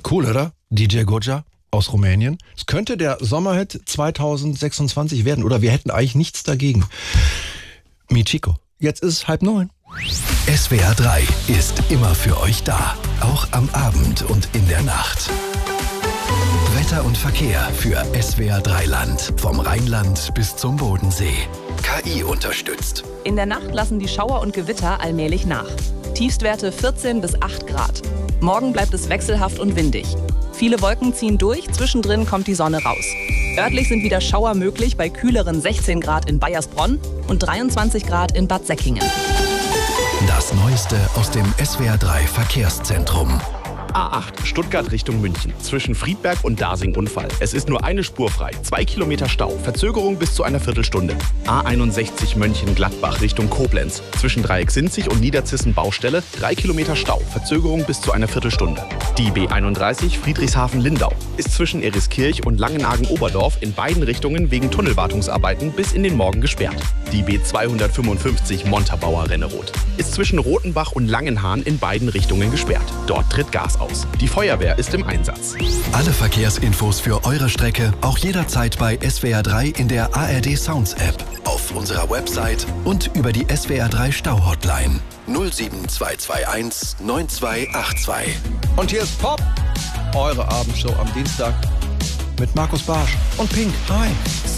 Cool, oder? DJ Goja aus Rumänien. Es könnte der Sommerhit 2026 werden. Oder wir hätten eigentlich nichts dagegen. Michiko. Jetzt ist es 8:30. SWR 3 ist immer für euch da. Auch am Abend und in der Nacht. Wetter und Verkehr für SWR 3 Land. Vom Rheinland bis zum Bodensee. KI unterstützt. In der Nacht lassen die Schauer und Gewitter allmählich nach. Tiefstwerte 14 bis 8 Grad. Morgen bleibt es wechselhaft und windig. Viele Wolken ziehen durch, zwischendrin kommt die Sonne raus. Örtlich sind wieder Schauer möglich bei kühleren 16 Grad in Baiersbronn und 23 Grad in Bad Säckingen. Das Neueste aus dem SWR 3 Verkehrszentrum. A8 Stuttgart Richtung München. Zwischen Friedberg und Dasing Unfall. Es ist nur eine Spur frei. 2 Kilometer Stau. Verzögerung bis zu einer Viertelstunde. A61 Mönchengladbach Richtung Koblenz. Zwischen Dreiecksinzig und Niederzissen Baustelle. 3 Kilometer Stau. Verzögerung bis zu einer Viertelstunde. Die B31 Friedrichshafen-Lindau ist zwischen Eriskirch und Langenhagen-Oberdorf in beiden Richtungen wegen Tunnelwartungsarbeiten bis in den Morgen gesperrt. Die B255 Montabaur-Rennerot ist zwischen Rotenbach und Langenhahn in beiden Richtungen gesperrt. Dort tritt Gas aus. Die Feuerwehr ist im Einsatz. Alle Verkehrsinfos für eure Strecke auch jederzeit bei SWR 3 in der ARD Sounds App, auf unserer Website und über die SWR 3 Stau-Hotline 07221 9282. Und hier ist Pop, eure Abendshow am Dienstag mit Markus Barsch und Pink. Hi.